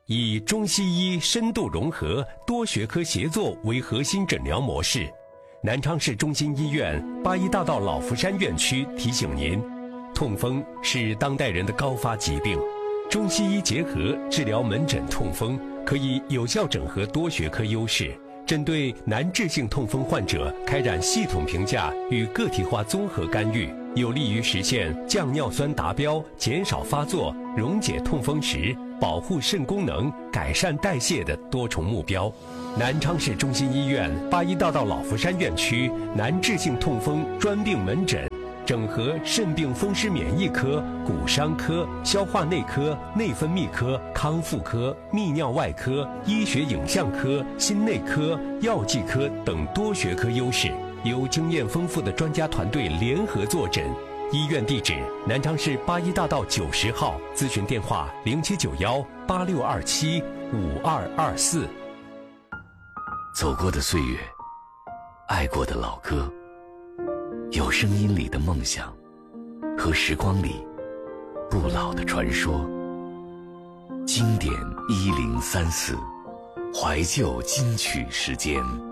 以中西医深度融合、多学科协作为核心诊疗模式。南昌市中心医院八一大道老福山院区提醒您，痛风是当代人的高发疾病，中西医结合治疗门诊痛风，可以有效整合多学科优势，针对难治性痛风患者开展系统评价与个体化综合干预，有利于实现降尿酸达标、减少发作、溶解痛风石、保护肾功能、改善代谢的多重目标。南昌市中心医院八一大道老福山院区难治性痛风专病门诊，整合肾病风湿免疫科、骨伤科、消化内科、内分泌科、康复科、泌尿外科、医学影像科、心内科、药剂科等多学科优势，由经验丰富的专家团队联合坐诊。医院地址：南昌市八一大道90号，咨询电话079186275224。 走过的岁月，爱过的老歌，有声音里的梦想，和时光里不老的传说。经典1034，怀旧金曲时间。